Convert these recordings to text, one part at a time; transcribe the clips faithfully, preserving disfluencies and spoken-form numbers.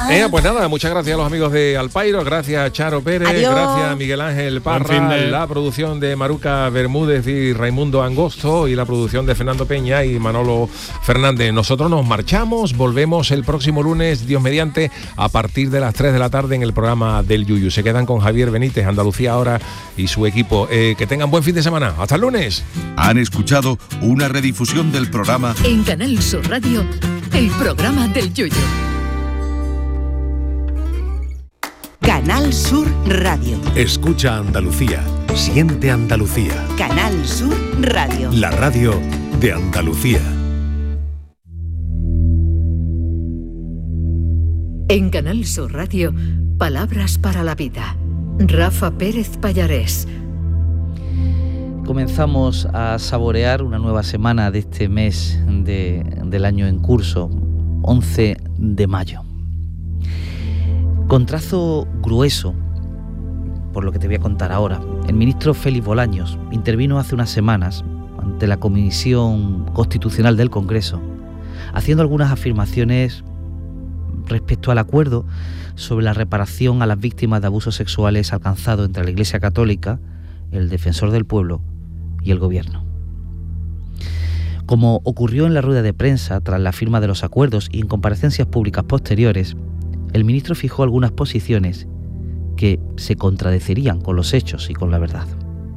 Eh, pues nada, muchas gracias a los amigos de Alpairo, gracias a Charo Pérez, Adiós. gracias a Miguel Ángel Parra, de... la producción de Maruca Bermúdez y Raimundo Angosto y la producción de Fernando Peña y Manolo Fernández. Nosotros nos marchamos, volvemos el próximo lunes, Dios mediante, a partir de las tres de la tarde en el programa del Yuyu. Se quedan con Javier Benítez, Andalucía Ahora y su equipo. Eh, que tengan buen fin de semana. Hasta el lunes. Han escuchado una redifusión del programa en Canal Sur Radio, el programa del Yuyu. Canal Sur Radio. Escucha Andalucía. Siente Andalucía. Canal Sur Radio. La radio de Andalucía. En Canal Sur Radio, Palabras para la Vida. Rafa Pérez Pallarés. Comenzamos a saborear una nueva semana de este mes de, del año en curso, once de mayo. Con trazo grueso, por lo que te voy a contar ahora, el ministro Félix Bolaños intervino hace unas semanas ante la Comisión Constitucional del Congreso, haciendo algunas afirmaciones respecto al acuerdo sobre la reparación a las víctimas de abusos sexuales alcanzado entre la Iglesia Católica, el Defensor del Pueblo y el Gobierno. Como ocurrió en la rueda de prensa tras la firma de los acuerdos y en comparecencias públicas posteriores, el ministro fijó algunas posiciones que se contradecirían con los hechos y con la verdad.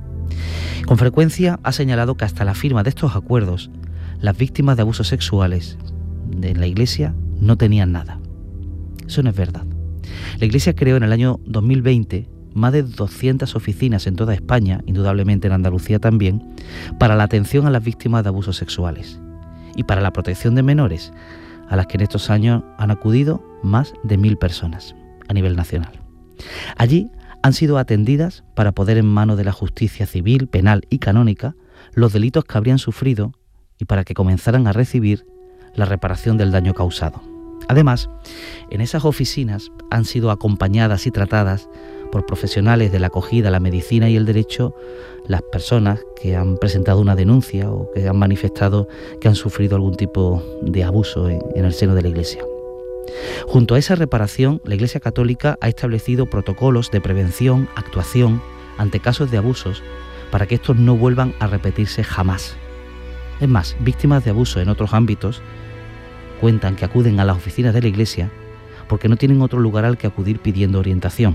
Con frecuencia ha señalado que hasta la firma de estos acuerdos, las víctimas de abusos sexuales de la Iglesia no tenían nada. Eso no es verdad. La Iglesia creó en el año dos mil veinte más de doscientas oficinas en toda España, indudablemente en Andalucía también, para la atención a las víctimas de abusos sexuales y para la protección de menores, a las que en estos años han acudido más de mil personas a nivel nacional. Allí han sido atendidas para poner en manos de la justicia civil, penal y canónica los delitos que habrían sufrido y para que comenzaran a recibir la reparación del daño causado. Además, en esas oficinas han sido acompañadas y tratadas por profesionales de la acogida, la medicina y el derecho las personas que han presentado una denuncia o que han manifestado que han sufrido algún tipo de abuso en, en el seno de la Iglesia. Junto a esa reparación, la Iglesia Católica ha establecido protocolos de prevención, actuación ante casos de abusos para que estos no vuelvan a repetirse jamás. Es más, víctimas de abuso en otros ámbitos cuentan que acuden a las oficinas de la Iglesia porque no tienen otro lugar al que acudir pidiendo orientación.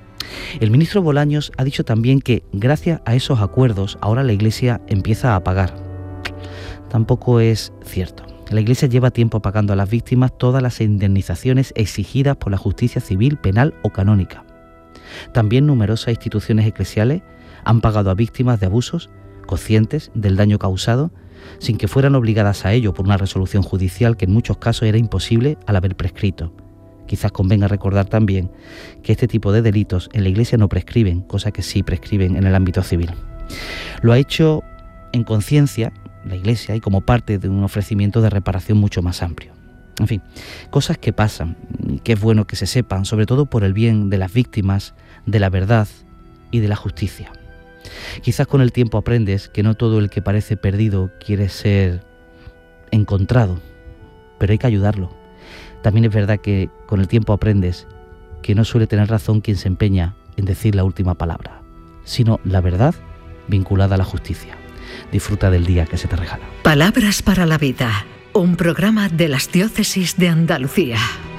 El ministro Bolaños ha dicho también que gracias a esos acuerdos ahora la Iglesia empieza a pagar. Tampoco es cierto. La Iglesia lleva tiempo pagando a las víctimas todas las indemnizaciones exigidas por la justicia civil, penal o canónica. También numerosas instituciones eclesiales han pagado a víctimas de abusos conscientes del daño causado sin que fueran obligadas a ello por una resolución judicial que en muchos casos era imposible al haber prescrito. Quizás convenga recordar también que este tipo de delitos en la Iglesia no prescriben, cosa que sí prescriben en el ámbito civil. Lo ha hecho en conciencia la Iglesia y como parte de un ofrecimiento de reparación mucho más amplio. En fin, cosas que pasan y que es bueno que se sepan, sobre todo por el bien de las víctimas, de la verdad y de la justicia. Quizás con el tiempo aprendes que no todo el que parece perdido quiere ser encontrado, pero hay que ayudarlo. También es verdad que con el tiempo aprendes que no suele tener razón quien se empeña en decir la última palabra, sino la verdad vinculada a la justicia. Disfruta del día que se te regala. Palabras para la Vida, un programa de las Diócesis de Andalucía.